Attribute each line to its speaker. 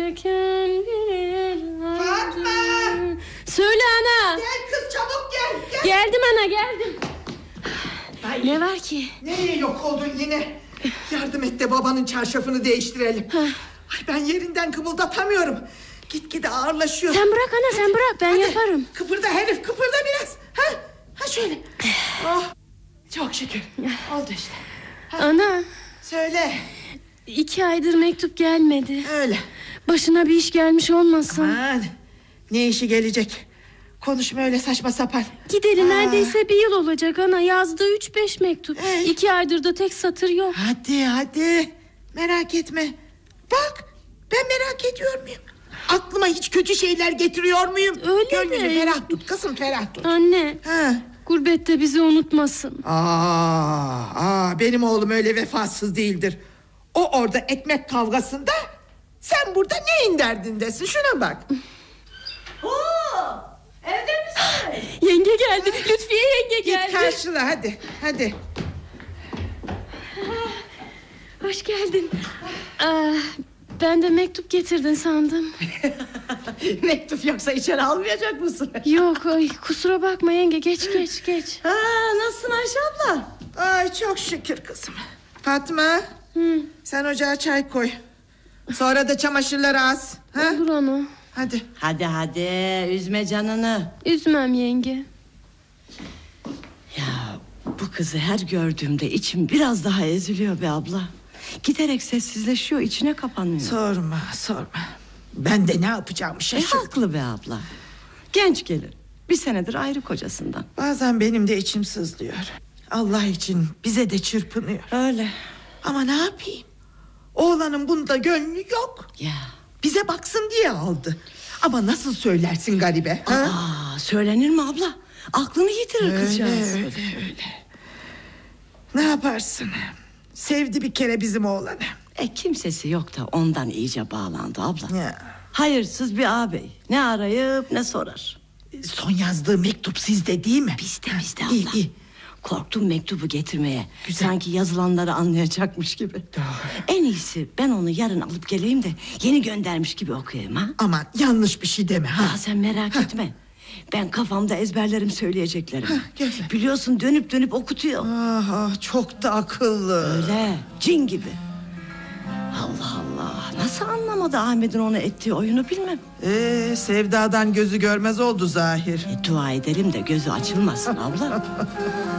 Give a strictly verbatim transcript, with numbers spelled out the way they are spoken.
Speaker 1: giderken bir
Speaker 2: Fatma!
Speaker 1: Söyle ana.
Speaker 2: Gel kız, çabuk gel, gel.
Speaker 1: Geldim ana, geldim.
Speaker 2: Ay,
Speaker 1: ne var ki?
Speaker 2: Neye yok oldun yine? Yardım et de babanın çarşafını değiştirelim. Ay, ben yerinden kımıldatamıyorum. Gitgide ağırlaşıyor.
Speaker 1: Sen bırak ana, sen bırak, ben
Speaker 2: Hadi,
Speaker 1: yaparım.
Speaker 2: Kıpırda herif, kıpırda biraz. Ha, ha şöyle. Oh, çok şükür. Oldu işte. Ha.
Speaker 1: Ana.
Speaker 2: Söyle.
Speaker 1: İki aydır mektup gelmedi.
Speaker 2: Öyle.
Speaker 1: Başına bir iş gelmiş olmasın.
Speaker 2: Aman, ne işi gelecek? Konuşma öyle saçma sapan.
Speaker 1: Gideli
Speaker 2: Aa.
Speaker 1: neredeyse bir yıl olacak ana. Yazdığı üç beş mektup.
Speaker 2: Ee?
Speaker 1: İki aydır da tek satır yok.
Speaker 2: Hadi hadi, merak etme. Bak, ben merak ediyor muyum? Aklıma hiç kötü şeyler getiriyor muyum?
Speaker 1: Öyle
Speaker 2: Gönlünü
Speaker 1: de.
Speaker 2: ferah tut kızım, ferah tut.
Speaker 1: Anne,
Speaker 2: Ha.
Speaker 1: gurbette bizi unutmasın.
Speaker 2: Aa, aa, benim oğlum öyle vefasız değildir. O orada ekmek kavgasında, sen burada neyin derdindesin? Şuna bak.
Speaker 3: Oo, evde misin?
Speaker 1: Yenge geldi, Lütfiye yenge geldi.
Speaker 2: Git karşıla hadi, hadi.
Speaker 1: Hoş geldin. Aa, ben de mektup getirdin sandım.
Speaker 3: Mektup yoksa içeri almayacak mısın?
Speaker 1: Yok, ay, kusura bakma yenge, geç geç geç.
Speaker 3: Ha, nasılsın Ayşe abla?
Speaker 2: Ay, çok şükür kızım. Fatma,
Speaker 1: Hı.
Speaker 2: sen ocağa çay koy. Sonra da çamaşırları as. Ha?
Speaker 1: Olur ana.
Speaker 2: Hadi.
Speaker 3: Hadi hadi, üzme canını.
Speaker 1: Üzmem yenge.
Speaker 3: Ya bu kızı her gördüğümde içim biraz daha eziliyor be abla. Giderek sessizleşiyor, içine kapanıyor.
Speaker 2: Sorma, sorma. Ben de ne yapacağımı
Speaker 3: E,
Speaker 2: şaşırdım.
Speaker 3: haklı be abla. Genç gelir. Bir senedir ayrı kocasından.
Speaker 2: Bazen benim de içim sızlıyor. Allah için bize de çırpınıyor.
Speaker 3: Öyle.
Speaker 2: Ama ne yapayım? Oğlanın bunda gönlü yok.
Speaker 3: Ya.
Speaker 2: Bize baksın diye aldı. Ama nasıl söylersin garibe? Ha?
Speaker 3: Aa, söylenir mi abla? Aklını yitirir
Speaker 2: Öyle
Speaker 3: kızcağız.
Speaker 2: öyle öyle. Ne yaparsın? Sevdi bir kere bizim oğlanı.
Speaker 3: E kimsesi yok da ondan iyice bağlandı abla.
Speaker 2: Ya.
Speaker 3: Hayırsız bir ağabey. Ne arayıp ne sorar.
Speaker 2: Son yazdığı mektup sizde değil mi?
Speaker 3: Bizde bizde abla.
Speaker 2: İyi, iyi.
Speaker 3: Korktum mektubu getirmeye.
Speaker 2: Güzel.
Speaker 3: Sanki yazılanları anlayacakmış gibi.
Speaker 2: Doğru.
Speaker 3: En iyisi ben onu yarın alıp geleyim de yeni göndermiş gibi okuyayım ha.
Speaker 2: Aman yanlış bir şey deme ha.
Speaker 3: Ya sen merak etme. Ben kafamda ezberlerim söyleyeceklerim.
Speaker 2: Hah, güzel.
Speaker 3: Biliyorsun dönüp dönüp okutuyor.
Speaker 2: Ah, ah, çok da akıllı.
Speaker 3: Öyle cin gibi. Allah Allah, nasıl anlamadı Ahmet'in ona ettiği oyunu bilmem.
Speaker 2: Ee, sevdadan gözü görmez oldu zahir.
Speaker 3: E, dua edelim de gözü açılmasın abla.